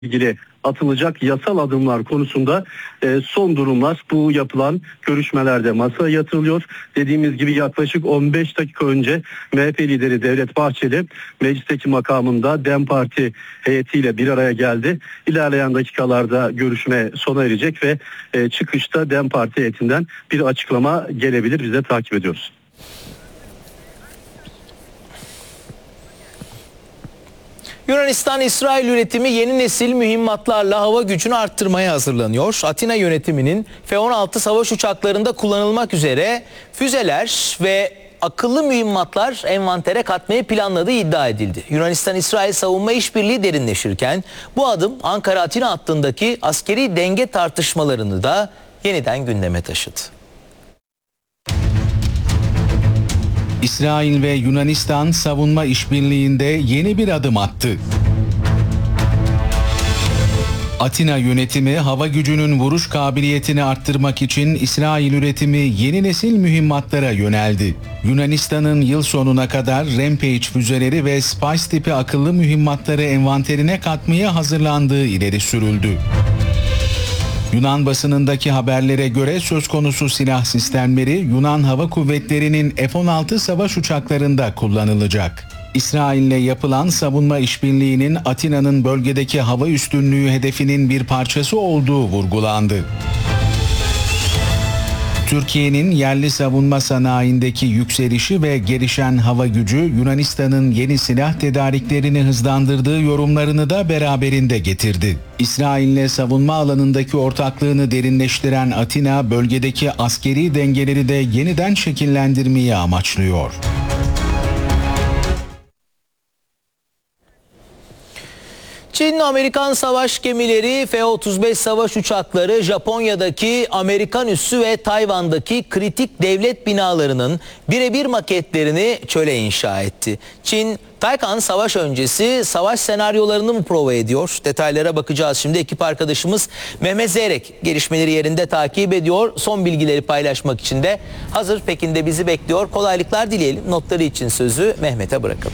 ilgili atılacak yasal adımlar konusunda son durumlar bu yapılan görüşmelerde masaya yatırılıyor. Dediğimiz gibi yaklaşık 15 dakika önce MHP lideri Devlet Bahçeli meclisteki makamında DEM Parti heyetiyle bir araya geldi. İlerleyen dakikalarda görüşme sona erecek ve çıkışta DEM Parti heyetinden bir açıklama gelebilir. Biz de takip ediyoruz. Yunanistan-İsrail üretimi yeni nesil mühimmatlarla hava gücünü arttırmaya hazırlanıyor. Atina yönetiminin F-16 savaş uçaklarında kullanılmak üzere füzeler ve akıllı mühimmatlar envantere katmayı planladığı iddia edildi. Yunanistan-İsrail savunma işbirliği derinleşirken bu adım Ankara-Atina hattındaki askeri denge tartışmalarını da yeniden gündeme taşıdı. İsrail ve Yunanistan savunma işbirliğinde yeni bir adım attı. Atina yönetimi hava gücünün vuruş kabiliyetini arttırmak için İsrail üretimi yeni nesil mühimmatlara yöneldi. Yunanistan'ın yıl sonuna kadar Rampage füzeleri ve Spice tipi akıllı mühimmatları envanterine katmaya hazırlandığı ileri sürüldü. Yunan basınındaki haberlere göre söz konusu silah sistemleri Yunan Hava Kuvvetleri'nin F-16 savaş uçaklarında kullanılacak. İsrail'le yapılan savunma işbirliğinin Atina'nın bölgedeki hava üstünlüğü hedefinin bir parçası olduğu vurgulandı. Türkiye'nin yerli savunma sanayindeki yükselişi ve gelişen hava gücü Yunanistan'ın yeni silah tedariklerini hızlandırdığı yorumlarını da beraberinde getirdi. İsrail'le savunma alanındaki ortaklığını derinleştiren Atina, bölgedeki askeri dengeleri de yeniden şekillendirmeyi amaçlıyor. Çin-Amerikan savaş gemileri, F-35 savaş uçakları, Japonya'daki Amerikan üssü ve Tayvan'daki kritik devlet binalarının birebir maketlerini çöle inşa etti. Çin, Taycan savaş öncesi savaş senaryolarını mı prova ediyor? Detaylara bakacağız şimdi. Ekip arkadaşımız Mehmet Zeyrek gelişmeleri yerinde takip ediyor. Son bilgileri paylaşmak için de hazır Pekin'de bizi bekliyor. Kolaylıklar dileyelim. Notları için sözü Mehmet'e bırakalım.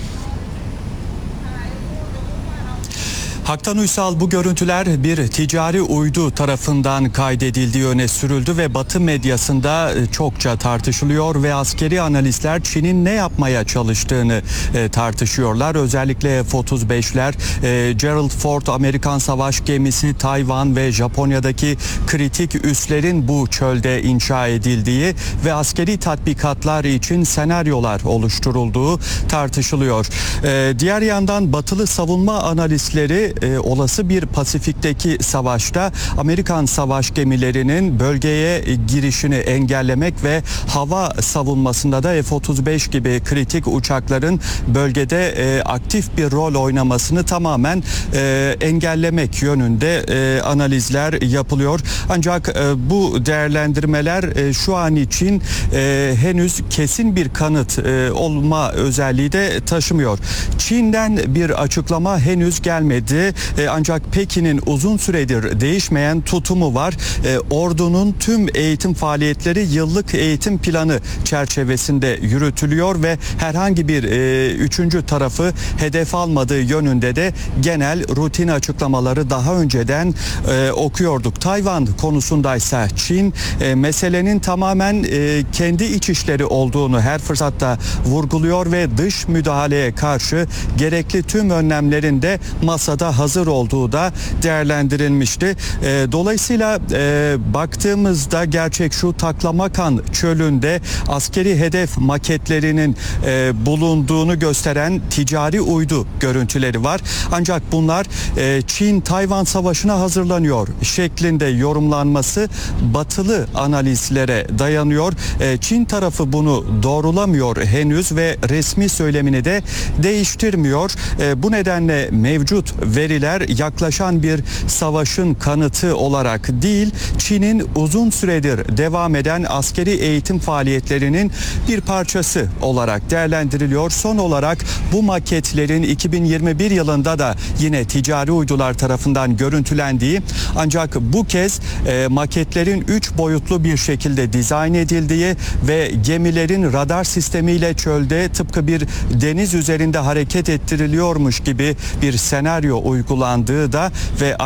Haktan Uysal, bu görüntüler bir ticari uydu tarafından kaydedildiği öne sürüldü ve Batı medyasında çokça tartışılıyor ve askeri analistler Çin'in ne yapmaya çalıştığını tartışıyorlar. Özellikle F-35'ler, Gerald Ford Amerikan savaş gemisi, Tayvan ve Japonya'daki kritik üslerin bu çölde inşa edildiği ve askeri tatbikatlar için senaryolar oluşturulduğu tartışılıyor. Diğer yandan batılı savunma analistleri olası bir Pasifik'teki savaşta Amerikan savaş gemilerinin bölgeye girişini engellemek ve hava savunmasında da F-35 gibi kritik uçakların bölgede aktif bir rol oynamasını tamamen engellemek yönünde analizler yapılıyor. Ancak bu değerlendirmeler şu an için henüz kesin bir kanıt olma özelliği de taşımıyor. Çin'den bir açıklama henüz gelmedi. Ancak Pekin'in uzun süredir değişmeyen tutumu var. Ordunun tüm eğitim faaliyetleri yıllık eğitim planı çerçevesinde yürütülüyor ve herhangi bir üçüncü tarafı hedef almadığı yönünde de genel rutin açıklamaları daha önceden okuyorduk. Tayvan konusundaysa Çin meselenin tamamen kendi iç işleri olduğunu her fırsatta vurguluyor ve dış müdahaleye karşı gerekli tüm önlemlerin de masada hazır olduğu da değerlendirilmişti. Dolayısıyla baktığımızda gerçek şu, Taklamakan çölünde askeri hedef maketlerinin bulunduğunu gösteren ticari uydu görüntüleri var. Ancak bunlar Çin-Tayvan savaşına hazırlanıyor şeklinde yorumlanması batılı analizlere dayanıyor. Çin tarafı bunu doğrulamıyor henüz ve resmi söylemini de değiştirmiyor. Bu nedenle mevcut veriler yaklaşan bir savaşın kanıtı olarak değil, Çin'in uzun süredir devam eden askeri eğitim faaliyetlerinin bir parçası olarak değerlendiriliyor. Son olarak bu maketlerin 2021 yılında da yine ticari uydular tarafından görüntülendiği, ancak bu kez maketlerin 3 boyutlu bir şekilde dizayn edildiği ve gemilerin radar sistemiyle çölde tıpkı bir deniz üzerinde hareket ettiriliyormuş gibi bir senaryo uygulandığı da ve